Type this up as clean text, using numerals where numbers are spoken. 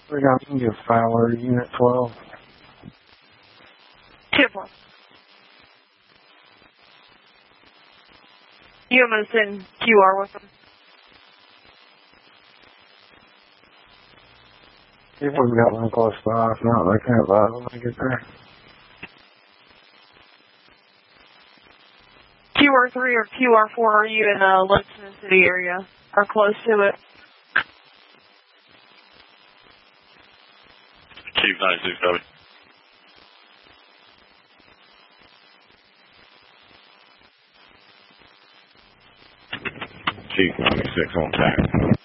We got India Fowler, Unit 12. 2-4. You almost in QR with them. See if we've got one close by. If not, they can't buy when I get there. QR3 or QR4, are you in the Lexington City area or close to it? Chief 96, copy. Chief 96 on tack.